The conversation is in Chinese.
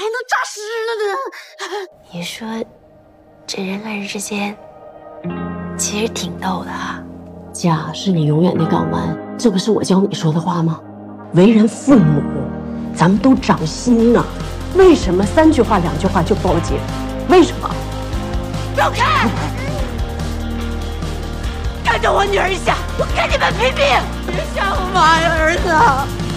都诈尸了呢。 你说，这人跟人之间，其实挺逗的啊。 家是你永远的港湾，这不是我教你说的话吗？为人父母，咱们都长心呐。为什么3句话2句话就报警？为什么？走开！看着我女儿一下，我跟你们拼命！别杀我妈呀，儿子！